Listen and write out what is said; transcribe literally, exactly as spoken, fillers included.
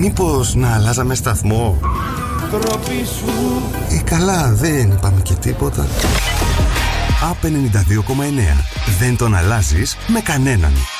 Μήπως να αλλάζαμε σταθμό? Ε, καλά, δεν είπαμε και τίποτα. Α, ενενήντα δύο κόμμα εννέα. Δεν τον αλλάζεις με κανέναν.